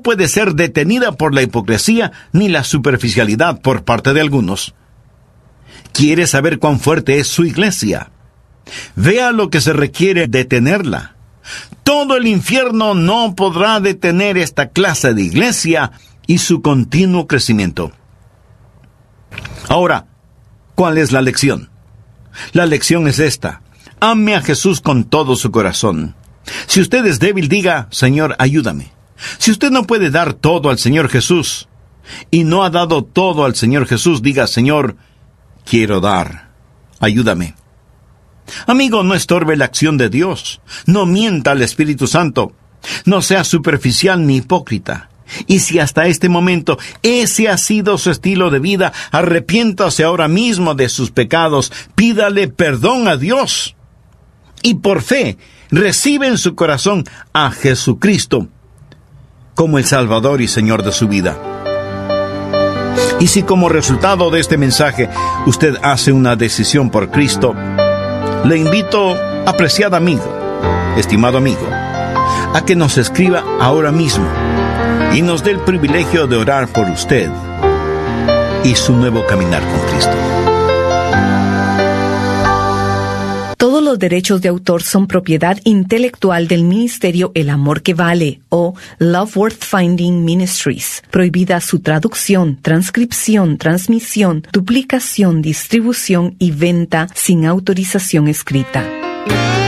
puede ser detenida por la hipocresía ni la superficialidad por parte de algunos. ¿Quiere saber cuán fuerte es su iglesia? Vea lo que se requiere detenerla. Todo el infierno no podrá detener esta clase de iglesia y su continuo crecimiento. Ahora, ¿cuál es la lección? La lección es esta: ame a Jesús con todo su corazón. Si usted es débil, diga: Señor, ayúdame. Si usted no puede dar todo al Señor Jesús y no ha dado todo al Señor Jesús, diga: Señor, quiero dar. Ayúdame. Amigo, no estorbe la acción de Dios. No mienta al Espíritu Santo. No sea superficial ni hipócrita. Y si hasta este momento ese ha sido su estilo de vida, arrepiéntase ahora mismo de sus pecados. Pídale perdón a Dios. Y por fe, recibe en su corazón a Jesucristo como el Salvador y Señor de su vida. Y si como resultado de este mensaje usted hace una decisión por Cristo, le invito, apreciado amigo, estimado amigo, a que nos escriba ahora mismo y nos dé el privilegio de orar por usted y su nuevo caminar con Cristo. Todos los derechos de autor son propiedad intelectual del Ministerio El Amor que Vale o Love Worth Finding Ministries. Prohibida su traducción, transcripción, transmisión, duplicación, distribución y venta sin autorización escrita.